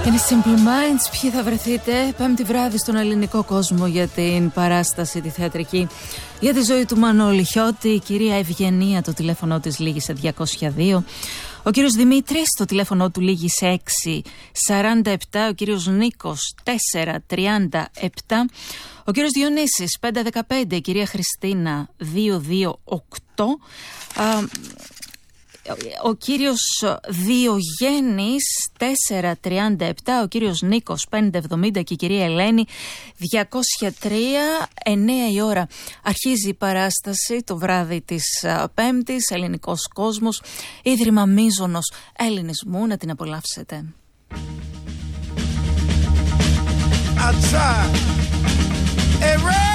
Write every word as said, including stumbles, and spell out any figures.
Είναι Simple Minds. Ποιοι θα βρεθείτε Πέμπτη βράδυ στον ελληνικό κόσμο για την παράσταση τη θεατρική για τη ζωή του Μανώλη Χιώτη. Η κυρία Ευγενία, το τηλέφωνο της λήγει σε διακόσια δύο. Ο κύριος Δημήτρης, το τηλέφωνο του λήγει σε έξι σαράντα επτά. Ο κύριος Νίκος τέσσερα τριάντα επτά. Ο κύριος Διονύσης πέντε δεκαπέντε. Η κυρία Χριστίνα δύο δύο οκτώ. Ο κύριος Διογέννης τέσσερα τριάντα επτά, ο κύριος Νίκος πέντε εβδομήντα και η κυρία Ελένη διακόσια τρία. εννέα η ώρα αρχίζει η παράσταση το βράδυ της Πέμπτης. Ελληνικός κόσμος, Ίδρυμα Μίζωνος Ελληνισμού. Να την απολαύσετε. I